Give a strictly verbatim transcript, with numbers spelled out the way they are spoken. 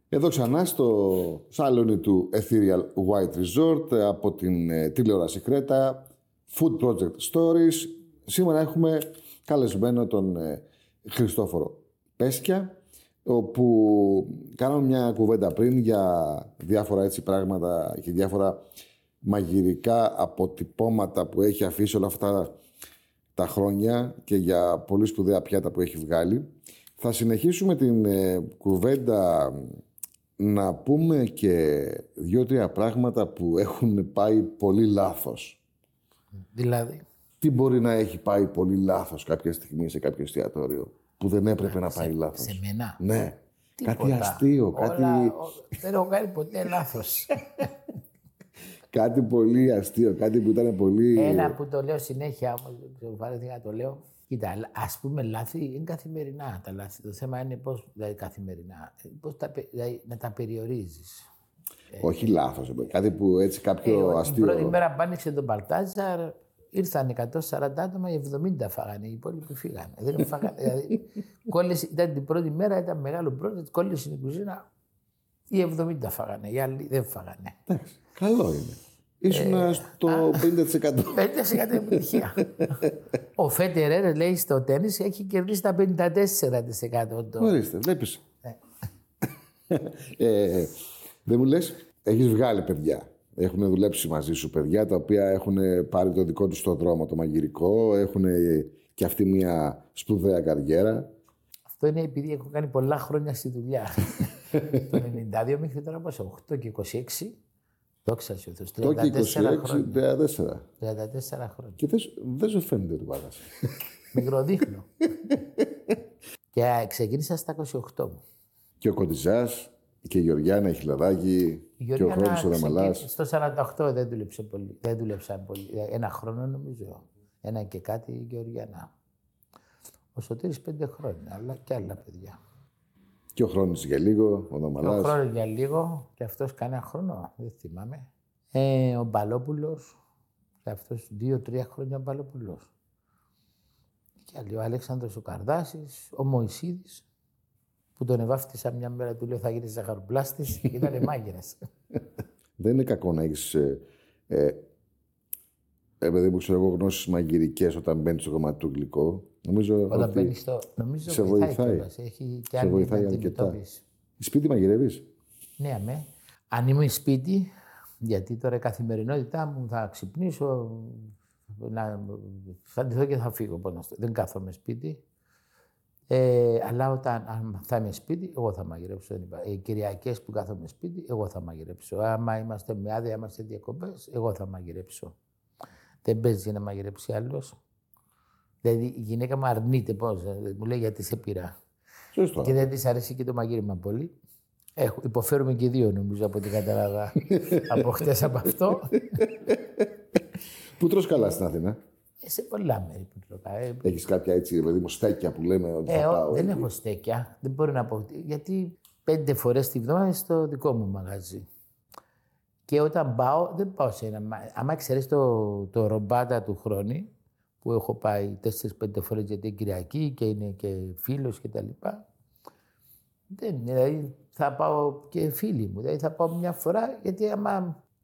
Εδώ ξανά στο σαλόνι του Ethereal White Resort από την ε, τηλεόραση Κρέτα, Food Project Stories. Σήμερα έχουμε καλεσμένο τον ε, Χριστόφορο Πέσκια, όπου κάναμε μια κουβέντα πριν για διάφορα έτσι πράγματα και διάφορα μαγειρικά αποτυπώματα που έχει αφήσει όλα αυτά τα χρόνια και για πολύ σπουδαία πιάτα που έχει βγάλει. Θα συνεχίσουμε την ε, κουβέντα να πούμε και δύο-τρία πράγματα που έχουν πάει πολύ λάθος. Δηλαδή. Τι μπορεί να έχει πάει πολύ λάθος κάποια στιγμή σε κάποιο εστιατόριο που δεν έπρεπε να, να πάει σε, λάθος. Σε μένα. Ναι. Τίποτα. Κάτι αστείο. Όλα, κάτι... ο, δεν έχω κάνει ποτέ λάθος. Κάτι πολύ αστείο. Κάτι που ήταν πολύ... Ένα που το λέω συνέχεια, όμως, βαρέθηκα να το λέω. Κοίτα, ας πούμε λάθη είναι καθημερινά τα λάθη. Το θέμα είναι πώς, δηλαδή καθημερινά, πώς τα, δηλαδή, να τα περιορίζεις. Όχι ε, λάθος. Κάτι που έτσι κάποιο ε, αστείο... Την πρώτη μέρα που άνοιξε τον Μπαλτάζαρ, ήρθαν εκατόν σαράντα άτομα, οι εβδομήντα φάγανε, οι υπόλοιποι φύγανε. Δεν φάγανε, δηλαδή, κόλλησε, ήταν την πρώτη μέρα, ήταν μεγάλο project, κόλλησε στην κουζίνα, οι εβδομήντα φάγανε, οι άλλοι δεν φάγανε. Εντάξει, καλό είναι. Ήσουν ε, στο πενήντα τοις εκατό. πενήντα τοις εκατό επιτυχία. Ο Φέτερερ, λέει, στο τένις έχει κερδίσει τα πενήντα τέσσερα τοις εκατό. Ορίστε, βλέπεις. ε, δεν μου λες, έχεις βγάλει παιδιά. Έχουν δουλέψει μαζί σου παιδιά τα οποία έχουν πάρει το δικό τους το δρόμο το μαγειρικό, έχουν και αυτή μια σπουδαία καριέρα. Αυτό είναι επειδή έχω κάνει πολλά χρόνια στη δουλειά. Το ενενήντα δύο μέχρι τώρα πόσο, οκτώ και είκοσι έξι. Δόξα τω Θεώ, τριάντα τέσσερα χρόνια. τριάντα τέσσερα. τριάντα τέσσερα χρόνια. Και δεν σου φαίνεται ότι πάγας. Μικροδείχνω. Και ξεκίνησα στα είκοσι οκτώ μου. Και ο Κοντιζάς και η Γεωργιάνα, η Χιλαδάκη και ο Χρόνης ο Δαμαλάς. Στο σαράντα οκτώ δεν δούλεψε πολύ. Δεν δούλεψα πολύ. Ένα χρόνο νομίζω. Ένα και κάτι η Γεωργιάνα. Ο Σωτήρης πέντε χρόνια, αλλά και άλλα παιδιά. Και ο Χρόνης για λίγο, ο Δαμαλάς. Ο Χρόνης για λίγο, και αυτός κανένα χρόνο, δεν θυμάμαι. Ε, ο Μπαλόπουλος, και αυτός δύο-τρία χρόνια ο Μπαλόπουλος. Και άλλοι, ο Αλέξανδρος ο Καρδάσης, ο Μωυσίδης, που τον ευάφτισα μια μέρα, του λέω θα γίνεις ζαχαροπλάστης και ήταν μάγειρας. Δεν είναι κακό να έχεις, ε, ε, επειδή μου ξέρω εγώ, γνώσεις μαγειρικές όταν μπαίνεις στο κομμάτι του γλυκό. Νομίζω όταν ότι μπαίνεις στο... Νομίζω σε βοηθάει. Κιόλας. Έχει και σε άλλη βοηθάει αρκετά. Σπίτι μαγειρεύεις? Ναι, αμέ. Αν είμαι σπίτι, γιατί τώρα η καθημερινότητά μου θα ξυπνήσω, να... θα ντυθώ και θα φύγω. Δεν κάθομαι σπίτι. Ε, αλλά όταν αν θα είμαι σπίτι, εγώ θα μαγειρέψω. Οι Κυριακές που κάθομαι σπίτι, εγώ θα μαγειρέψω. Άμα είμαστε με άδεια, είμαστε διακοπές, εγώ θα μαγειρέψω. Δεν παίζει να μαγειρέψει άλλος. Δηλαδή η γυναίκα μου αρνείται πώς, μου λέει γιατί σε πειρά. Σωστό. Και δεν της αρέσει και το μαγείρεμα πολύ. Έχω, υποφέρουμε και δύο νομίζω από την κατάλαβα από χτες από αυτό. Πού τρως καλά στην Αθήνα? Σε πολλά μέρη που τρώω. Έχεις κάποια έτσι, παιδί μου, στέκια που λέμε ότι ε, θα πάω? Δεν εκεί. έχω στέκια. Δεν μπορώ να πω. Γιατί πέντε φορές τη βδομάδα στο δικό μου μαγαζί. Και όταν πάω, δεν πάω σε ένα. Άμα εξαιρέσει το, το ρομπάτα του χρόνου, που έχω πάει τέσσερις-πέντε φορές γιατί είναι Κυριακή και είναι και φίλος κτλ. Δεν, δηλαδή θα πάω και φίλοι μου. Δηλαδή θα πάω μια φορά γιατί άμα